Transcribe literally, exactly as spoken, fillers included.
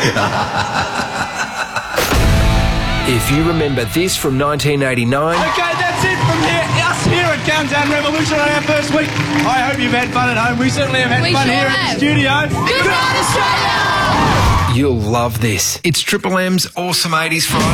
If you remember this from nineteen eighty-nine... Okay, that's it from here. Us here at Countdown Revolution on our first week. I hope you've had fun at home. We certainly have had We fun sure here have. at the studio. Good night, Australia! You'll love this. It's Triple M's Awesome eighties Friday.